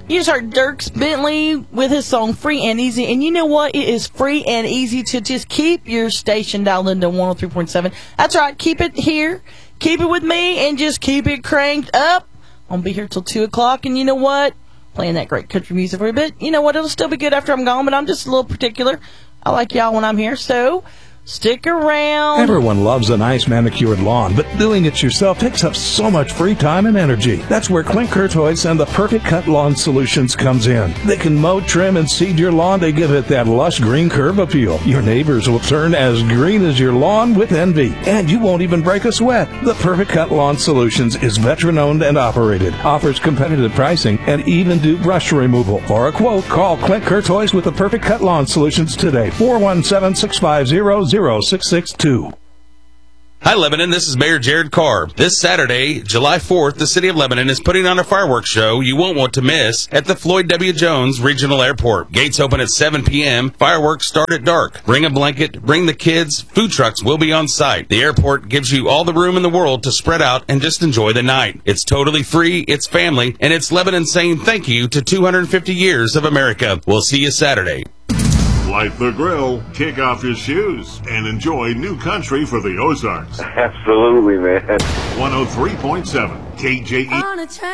You just heard Dierks Bentley with his song Free and Easy. And you know what? It is free and easy to just keep your station dialed into 103.7. That's right. Keep it here. Keep it with me and just keep it cranked up. I'll be here till 2 o'clock. And you know what? Playing that great country music for a bit. You know what? It'll still be good after I'm gone, but I'm just a little particular. I like y'all when I'm here, so stick around. Everyone loves a nice manicured lawn, but doing it yourself takes up so much free time and energy. That's where Clint Courtois and the Perfect Cut Lawn Solutions comes in. They can mow, trim, and seed your lawn to give it that lush green curve appeal. Your neighbors will turn as green as your lawn with envy, and you won't even break a sweat. The Perfect Cut Lawn Solutions is veteran-owned and operated, offers competitive pricing, and even do brush removal. For a quote, call Clint Courtois with the Perfect Cut Lawn Solutions today, 417-650-0662. Hi, Lebanon. This is Mayor Jared Carr. This Saturday, July 4th, the City of Lebanon is putting on a fireworks show you won't want to miss at the Floyd W. Jones Regional Airport. Gates open at 7 p.m. Fireworks start at dark. Bring a blanket, bring the kids. Food trucks will be on site. The airport gives you all the room in the world to spread out and just enjoy the night. It's totally free, it's family, and it's Lebanon saying thank you to 250 years of America. We'll see you Saturday. Light the grill, kick off your shoes, and enjoy new country for the Ozarks. Absolutely, man. 103.7 KJE.